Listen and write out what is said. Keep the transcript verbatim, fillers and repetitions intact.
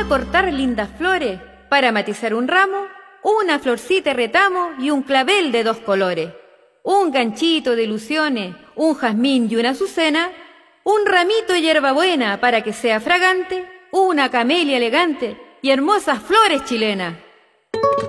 a cortar lindas flores para matizar un ramo, una florcita de retamo y un clavel de dos colores, un ganchito de ilusiones, un jazmín y una azucena, un ramito de hierbabuena para que sea fragante, una camelia elegante y hermosas flores chilenas.